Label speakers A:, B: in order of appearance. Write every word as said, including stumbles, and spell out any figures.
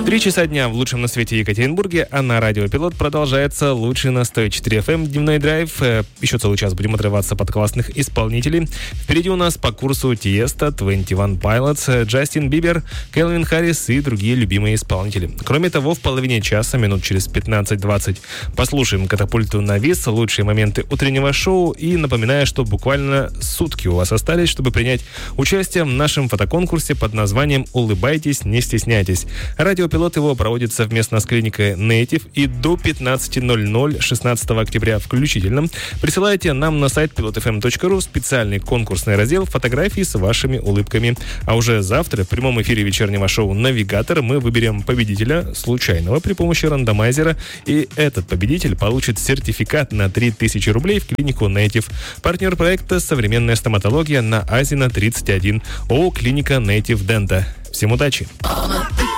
A: Три часа дня в лучшем на свете Екатеринбурге, а на радио Пилот продолжается лучший на сто четыре эф эм дневной драйв. Еще целый час будем отрываться под классных исполнителей. Впереди у нас по курсу Тиеста, двадцать один Pilots, Джастин Бибер, Кэлвин Харрис и другие любимые исполнители. Кроме того, в половине часа, минут через пятнадцать-двадцать, послушаем «Катапульту на вис», лучшие моменты утреннего шоу. И напоминаю, что буквально сутки у вас остались, чтобы принять участие в нашем фотоконкурсе под названием «Улыбайтесь, не стесняйтесь». Радио Пилот его проводит совместно с клиникой Native и до пятнадцати ноль-ноль шестнадцатого октября включительно. Присылайте нам на сайт пилот эф эм точка ру специальный конкурсный раздел фотографии с вашими улыбками. А уже завтра в прямом эфире вечернего шоу «Навигатор» мы выберем победителя случайного при помощи рандомайзера. И этот победитель получит сертификат на три тысячи рублей в клинику Native. Партнер проекта «Современная стоматология» на Азина тридцать один. ООО «Клиника Native Denta». Всем удачи!